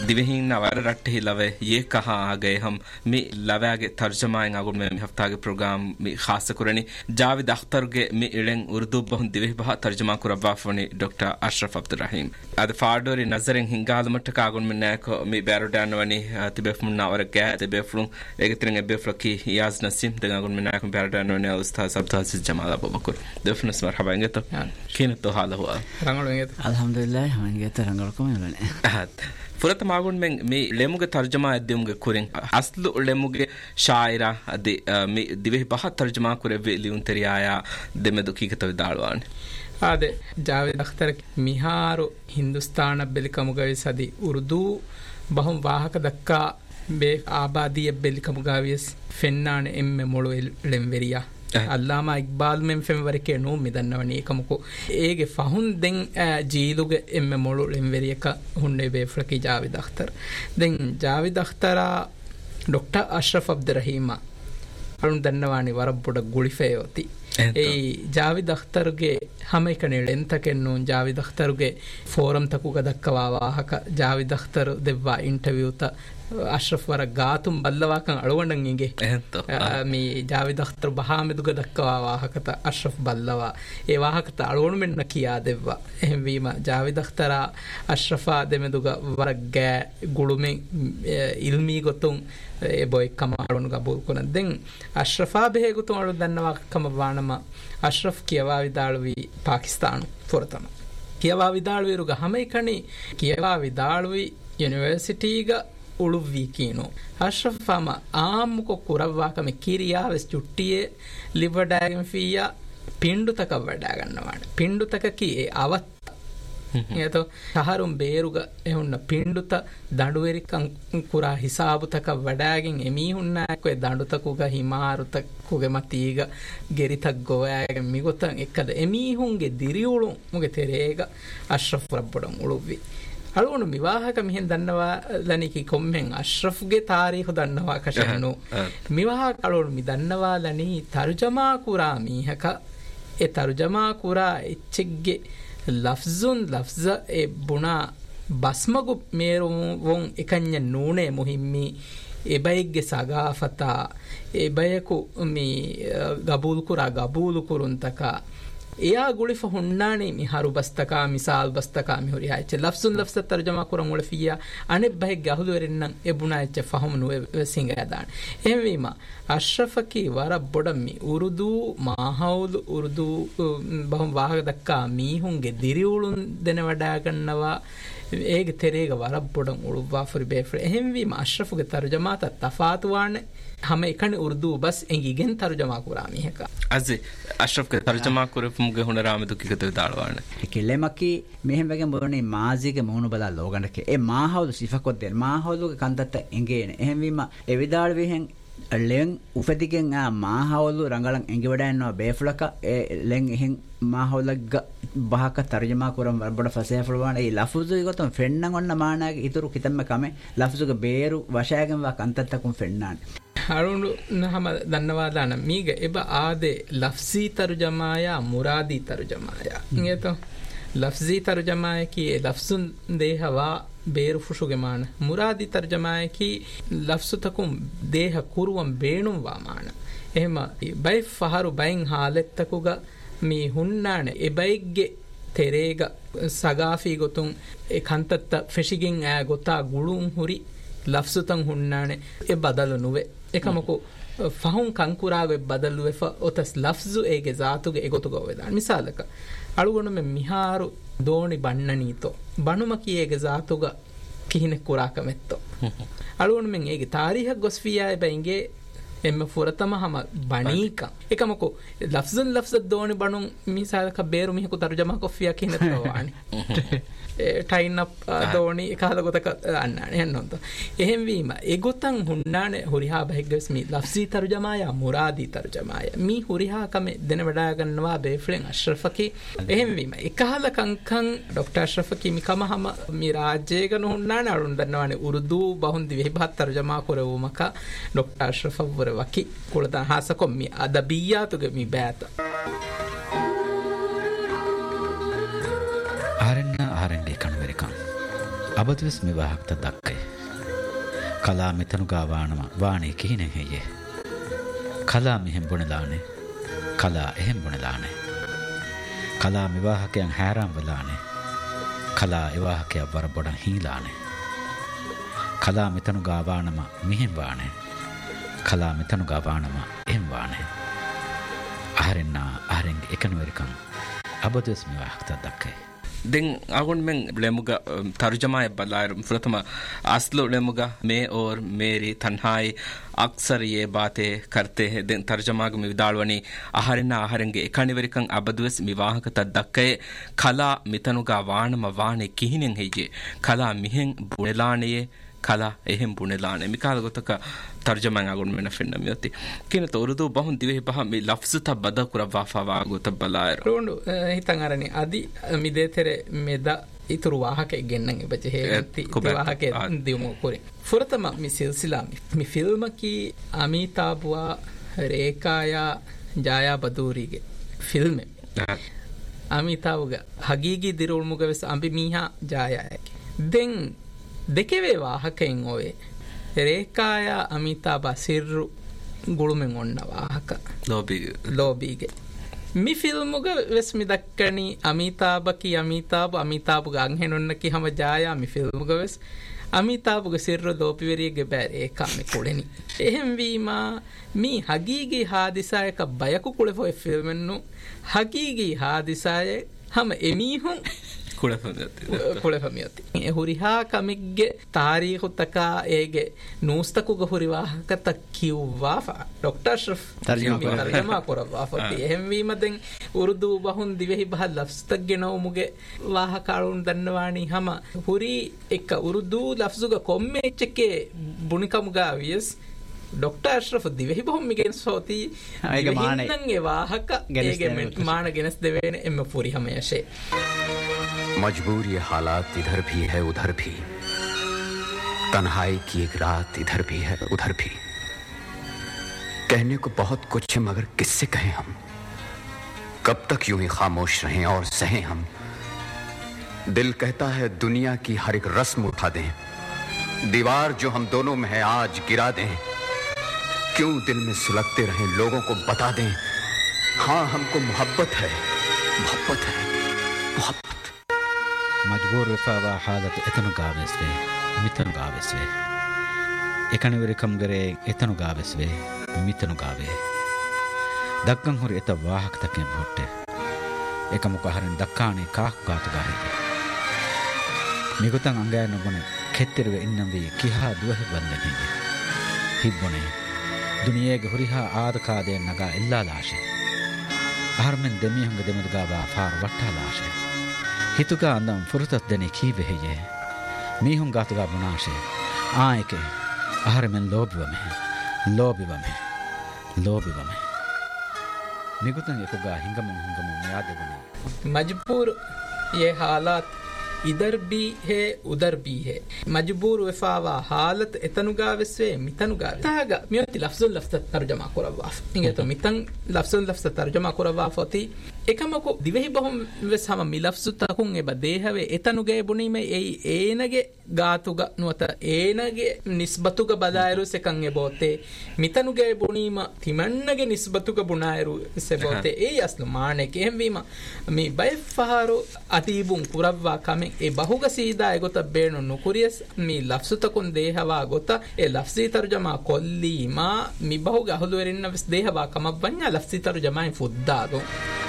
दिवेहिन नवर रट्टे ही लवे ये कहाँ आ गए हम मी लवे के तर्जमा इन आगुल में हफ्ता के प्रोग्राम मी खास करनी जावेद अख्तर के मी इलेंग उर्दू बहु दिवे बहा तर्जमा कुरबा फनी डॉक्टर अशरफ अब्दुल रहीम अद फाडोरी नजरें हिंगाल मट का आगुल में नेको मी बैरोडान वनी तिबेफमुना और गे तिबेफलु एक तिरंगे बेफलकी याज नसीम दगा आगुल में नेको बैरोडान वनी उस्ताद अब्दुल जमाल अबू बकर दफनस मरहबा इंगे तो किन तो हाल हुआ रंगल इंगे अल्हम्दुलिल्लाह हम इंगे तो रंगल को मिलने फुरत मागुन में मी लेमुगे तर्जमा अद्यमुगे कुरें असलु लेमुगे शायरा अदे मी दिवे बहा तर्जमा कुरे वे लिउन तेरियाया देमे दुखी के तो दालवान आदे जावेद अख्तर मिहारो हिंदुस्तान बेलिकमुगे सदी उर्दू बहु वाहक दक्का बे आबादी बेलिकमुगाविस फेन्नान एम्मे मोळो लेंवेरिया अल्लामा इकबाल में फेमवरके नो मिदන්නවනේ එකමකෝ ඒගේ ෆහුන් දෙන් ජීලුගේ එම්මෙ මොළු ලෙන්වෙරියක හුන්නේ බේෆ්ලකි ජාවිද් අඛතර් දැන් ජාවිද් අඛතරා ડોક્ટર අශ්රෆ් අබ්දුල් රහීම අලුන් දන්නවානේ වරබ්බොඩ ගුලිෆේයෝති ඒ ජාවිද් අඛතරගේ හැම එකනේ ලෙන්තකෙන්නු ජාවිද් අඛතරගේ ෆෝරම් තකුක දක්කවා වාහක ජාවිද් අඛතර දෙවවා ඉන්ටර්වියු ත අශ්රෆ් වර ගාතුම් බල්ලවාකන් අලුවණන් ඉගේ මේ ජාවිද් අඛතර බහාමෙදුග දක්කවා වාහකත අශ්රෆ් බල්ලවා ඒ වාහකත අලුවණ මෙන්න කියා දෙවවා එහෙම වීම ජාවිද් අඛතරා අශ්රෆා දෙමෙදුග වර ගෑ ගුළුමෙන් ඉල්මී ගොතුන් ඒ බොයි කමාරුණු ගබුල් කොන දෙන් අශ්රෆා බෙහෙගුතුන් අලු දන්නවා කම වානම අශ්රෆ් කියවා විදාළුවි පාකිස්තානු ෆොරතම කියවා විදාළුවිරුග හැම එකනේ කියවා විදාළුවි යුනිවර්සිටිග උළුවී කීනෝ අශ්රෆ් ෆම ආම්මුක කුරවවාකම කිරියාවස් චුට්ටියේ ලිවඩාගෙන් ෆීයා පින්ඩුතක වඩා ගන්නවාට පින්ඩුතක කී අවත් එතෝ සහරුම් බේරුග එහුන්න පින්ඩුත දඬුවෙරිකන් කුරා හිසාබුතක වඩාගෙන් එමීහුන්නාකේ දඬුතකුග හිමාරුතකුගේ මතීග ගෙරිතක් ගෝයාගෙන් මිගොතන් එක්කද එමීහුන්ගේ දිරියුළු මුගේ තෙරේග අශ්රෆ් රබ්බඩන් උළුවී අලුණු විවාහක මිහෙන් දන්නවා ලනිකි කොම්මෙන් අශ්රෆ්ගේ තාරීඛ දන්නවා කෂනු විවාහක අලුණු මි දන්නවා ලනි තර්ජමා කුරා මීහක ඒ තර්ජමා කුරා එච්චෙග්ගේ ලෆ්සුන් ලෆ්ස ඒ බුණා බස්මගු මේරුන් එකඤ්ඤ නූනේ මුහිම්මි එබයිගේ සගාෆතා එබයකු මේ ගබූල් කුරා ගබූල් කුරුන්තකා එයා ගුලිෆ හොන්නානේ මිහරු බස්තකා මිසාල් බස්තකා මිහුරි ආච්ච ලෆ්සුන් ලෆ්ස තර්ජමා කරන් වල ෆියා අනේ බයි ගහළු වෙරෙන්නම් එබුණා ඇච්ච ෆහමුන සිංගය දාන එහෙම වීම අශ්රෆකි වර බොඩමි උරුදු මාහවුල් උරුදු බහම් වාහක දක්කා මීහුන්ගේ දිරිඋලුන් දෙන වඩා ගන්නවා ඒගේ තෙරේග වර බොඩම් උළුවා ෆරි බේෆර එහෙම වීම අශ්රෆගේ තර්ජමාත තෆාතු වානේ हम एकने उर्दू बस एंगीगेन तर्जमा कुरामी है का अजे अशरफ के तर्जमा कुरफुम के हुनरा में दुखी कते दालवान किलेमकी मेहम वगे मोने माजी के मोनु बला लोगन के ए माहौल सिफको दे माहौल के कंदत एंगेन එහෙම වීම ඒ විදාල වෙහෙන් ලෙන් උපදිකෙන් ආ මාහවලු රංගලන් එංගි වඩයන්නවා බේෆලක ඒ ලෙන් එහෙන් මාහවලග බහක තර්ජමා කරම් වරබඩ ෆසයෆලවාන ඒ ලෆුසු ගොතම් ෆෙන්නන් ඔන්න මානාගේ ඉතුරු කිතම්ම කමේ ලෆුසුක බේරු වශයගෙන් වා කන්තත්තකුම් ෆෙන්නාන අරුණු නහම දන්නවා දාන මීග එබ ආදේ ලෆ්සී තර්ජමායා මුරාදී තර්ජමායා ඉංගේතෝ ලෆ්සී තර්ජමාය කී ලෆ්සුන් දේහවා ಬೇರು ಫುಶುಗೆಮಾನ ಮುರಾದಿ ತರ್ಜಮಾಯಕಿ ಲಫ್ಸುತಕುಂ ದೇಹ ಕುರುವಂ ಬೇಣುಂ ವಾಮಾನ එහෙම බයි ෆහරු බයින් හාලෙත්තකුග මේ ಹುಣ್ಣಾಣೆ ಎ ಬೈಗ್ಗೆ ತೆರೇಗ ಸಗಾಫಿ ಗೊತುಂ ಎ ಕಂತತ್ತ ಫೆಶಿಗಿಂ ಆ ಗೊತ್ತಾ ಗುಳುಂ ಹುರಿ ಲಫ್ಸುತಂ ಹುಣ್ಣಾಣೆ ಎ ಬದಲು ನುವೆ එකමකෝ ෆහුන් කංකුරාගේ බදලු වෙෆ ඔතස් ලෆ්සු ඒගේ ذاتුගේ එගොතුග වෙදාන මිසාලක අලුගොන මෙ මිහාරු දෝණි බන්නනීතෝ බණුම කීයේගේ ذاتුග කිහිනෙ කුරාකමෙත්තෝ අලුගොන මෙන් ඒගේ තාරීඛ ගොස්ෆියාය බයින්ගේ එම්ම ෆුරතම හම බණීක එකමකෝ ලෆ්සුන් ලෆ්ස දෝණි බණුන් මිසාලක බේරු මිහකු තර්ජමා කොෆියා කිහිනෙතෝ වානි ටයින් අප් දෝණි එකහල ගොතක අන්නානේ යන්නොන්ත එහෙම වීම ඒ ගොතන් හුන්නානේ හුරිහා බහිගස් මි ලෆ්සී තර්ජමාය මුරාදී තර්ජමාය මි හුරිහා කම දෙන වඩා ගන්නවා බේෆ්ලෙන් අශ්රෆකි එහෙම වීම එකහල කංකන් ડોક્ટર අශ්රෆකි මි කමහම මි රාජ්‍යයක හුන්නානේ අරුන් දන්නවානේ උර්දු බහුන්දි වෙහිබත් තර්ජමා කරවුමක ડોક્ટર අශ්රෆ වර වකි කුලදා හාසකොම් මි අදබියාතුගේ මි බෑත ආරෙන්ඩේ කණුවෙරිකන් අබදවස් මෙවාහක්ත දක්කේ කලා මෙතනුගා වානම වානේ කිහිනෙ හෙයේ කලා මෙහෙම් බොනලානේ කලා එහෙම් බොනලානේ කලා මෙවාහකයන් හැරම් වෙලානේ කලා එවාහකයක් වර බොඩන් හීලානේ කලා මෙතනුගා වානම මෙහෙම් වානේ කලා මෙතනුගා වානම එහෙම් වානේ අහරෙන්නා අහරෙන්ගේ එකනුවරිකම් අබදවස් මෙවාහක්ත දක්කේ दिन आगुन में लेमुगा तर्जमा बलायर प्रथम असलो लेमुगा मैं और मेरी तन्हाई अक्सर ये बातें करते हैं दिन तर्जमा में विदालवनी आहारिना आहारेंगे एकानिवरिकं अबदुस विवाहक तद्दक्के कला मितनुगा वाणम वाणे किहिनें है ये कला मिहें बुनेलाने ये कला එහෙම් බුනෙලානේ මිකාල ගොතක තර්ජමන් අගොන් මෙන්න ෆෙන්න මියති කින තොරුදු බහුන් දිවේ බහ මේ ලෆ්සුත බද කුර වාෆා ගොත බලායර රොන්ඩු හිතන් අරනි අදි මිදේතෙරේ මෙද ඉතුරු වාහකෙ ගෙන්නන් එබච හේති වාහකෙ දියුමු කුරේ ෆුරතම මි සිල්සිලා මි ෆිල්ම කි අමිතාබ්වා රේකායා ජායා බදූරිගේ ෆිල්ම් අමිතාබ්ගේ හගීගී දිරුල්මුග වෙස් අම්බි මීහා ජායාගේ දෙන් දෙකේ වාහකෙන් ඔය රේකායා අමිතාබා සිර්රු ගුළුමෙන් ඔන්න වාහක ලෝබීගේ මි ෆිල්මුග වෙස් මි දක්කනි අමිතාබකි අමිතාබුග අංහෙනොන්නකි හම ජායා මි ෆිල්මුග වෙස් අමිතාබුග සිර්රු ලෝපිවරියගේ බෑ ඒකා මි කුලෙනි එහෙම් වීමා මි හගීගී හාදිසායක බයකු කුලෙ ෆොයි ෆිල්මෙන්නු හගීගී හාදිසාය හම එමීහුන් ಕುಳಫಮಿಯತಿ ಹುರಿಹಾ ಕಮಿಗ್ಗೆ ತಾರೀಖುತಕ ಏಗೆ ನೂಸ್ತಕುಗ ಹುರಿವಾಹಕತ ಕಿವ್ವಾಫ ಡಾಕ್ಟರ್ ಅಶ್ರಫ್ ತರ್ಜಮಾ ಕೊರವಾಫತಿ ಎಹೆಂವೀಮದೆನ್ ಉರ್ದು ಬಹುನ್ ದಿವೆಹಿ ಬಹ ಲಫ್ಸ್ತಗ್ಗೆ ನೌಮುಗೆ ವಾಹಕಾಳುನ್ ದನ್ನವಾಣಿ ಹಮ ಹುರಿ ಎಕ್ಕ ಉರ್ದು ಲಫ್ಜುಗ ಕೊಮ್ಮೆ ಎಚ್ಚಕ್ಕೆ ಬುಣಿಕಮುಗ ವಿಯಸ್ डॉक्टर अशरफ दिवेहि बहुम मिගෙන් සෝති ඒක මානේ නංගේ වාහක ඒක මාන ගෙනස් දෙවෙන එම පුරි හමයෂේ मजबूर ये हालात इधर भी है उधर भी तन्हाई की एक रात इधर भी है उधर भी कहने को बहुत कुछ है मगर किससे कहें हम कब तक यूं ही खामोश रहें और सहें हम दिल कहता है दुनिया की हर एक रस्म उठा दें दीवार जो हम दोनों में है आज गिरा दें क्यों दिल में सुलगते रहें लोगों को बता दें हाँ हमको मोहब्बत है मोहब्बत मजबूर रफावा हालत एतनु गावेस्वे मितनु गावेस्वे एकनिवरिकम गरे एतनु गावेस्वे मितनु गावे दक्कं हुर एत वाहक तके भोट्टे एकमुक हरन दक्काने काक गात गाहे मिगुतन अंगाय नबने खेत्तिरवे इन्नंबी किहा दुहे बंदने हिब्बने दुनियेगे हुरिहा आदकादे नगा इल्ला लाशे अहरमेन देमिहंग देमदगावा फार वट्टा लाशे हितुका अंदम फुरतत देने खीवे है मीहुं गातगा बुनाशे आएके अहरमेन लोबिवमे मिगुतन एकुगा हिंगम याद बने मजबूर ये हालात इधर भी है उधर भी है मजबूर वफावा हालत एतनुगा विस्वे मितनुगा तागा मियति लफ्जुल लफ्ज तर्जमा करवाफ इंगे तो मितन लफ्जुल लफ्ज तर्जमा करवाफती එකමක දිවෙහි බොහොම වෙස් හම මිලෆ්සු තකුන් එබ දේහවේ එතනුගේ බුනීමේ එයි ඒනගේ ගාතුග නුවත ඒනගේ නිස්බතුග බදායරු සකන් එබෝතේ මිතනුගේ බුනීම තිමන්නගේ නිස්බතුග බුනායරු සෙබෝතේ ඒ අස්ලු මානෙක එහෙම්වීම මේ බයෆහරු අතීබුන් කුරවවා කමෙන් ඒ බහුග සීදා එගොත බේනු නුකුරියස් මේ ලෆ්සු තකුන් දේහවා ගොත ඒ ලෆ්සී තර්ජමා කොල්ලීමා මි බහුග අහුලු වෙරින්න වෙස් දේහවා කමබ්බඤ්ඤා ලෆ්සී තර්ජමායි ෆුද්දාදෝ